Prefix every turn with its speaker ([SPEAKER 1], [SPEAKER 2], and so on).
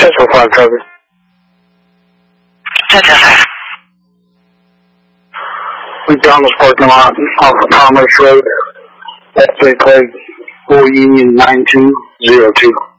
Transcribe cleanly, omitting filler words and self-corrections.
[SPEAKER 1] Central 57.
[SPEAKER 2] Central.
[SPEAKER 1] McDonald's parking lot off of Commerce Road. That's plate 4 Union 9202.